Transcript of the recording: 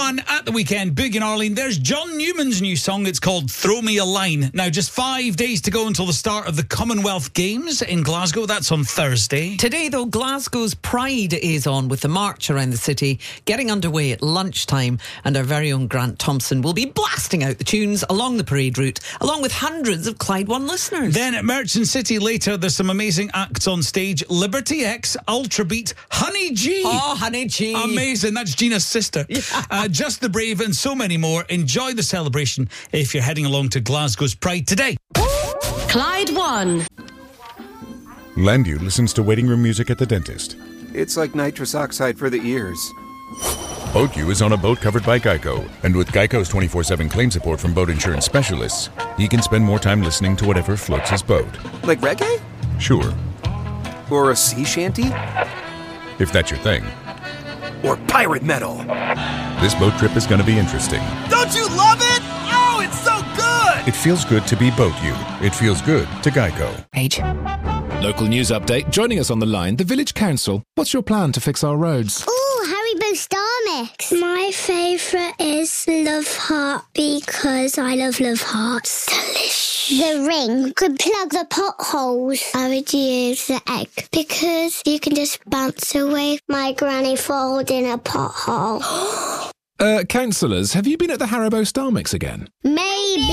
1 at the weekend. Big in Arlene. There's John Newman's new song. It's called Throw Me a Line. Now, just 5 days to go until the start of the Commonwealth Games in Glasgow. That's on Thursday. Today, though, Glasgow's Pride is on with the march around the city getting underway at lunchtime, and our very own Grant Thompson will be blasting out the tunes along the parade route, along with hundreds of Clyde One listeners. Then at Merchant City later, there's some amazing acts on stage. Liberty X, Ultrabeat, Honey G. Oh, Honey G. Amazing. That's Gina's sister. Yeah. Just the Brave and so many more. Enjoy the celebration if you're heading along to Glasgow's Pride today. Clyde One. Landu listens to waiting room music at the dentist. It's like nitrous oxide for the ears. BoatU is on a boat covered by Geico, and with Geico's 24/7 claim support from boat insurance specialists, he can spend more time listening to whatever floats his boat. Like reggae? Sure, Or a sea shanty? if that's your thing. Or pirate metal? This boat trip is going to be interesting. Don't you love it? Oh, it's so good! It feels good to be BoatU. It feels good to Geico. Page. Local news update. Joining us on the line, the Village Council. What's your plan to fix our roads? Ooh, Haribo Star Mix. My favourite is Love Heart because I love Hearts. Delicious. The ring could plug the potholes. I would use the egg because you can just bounce away my granny falls in a pothole. Councillors, have you been at the Haribo Star Mix again? Maybe.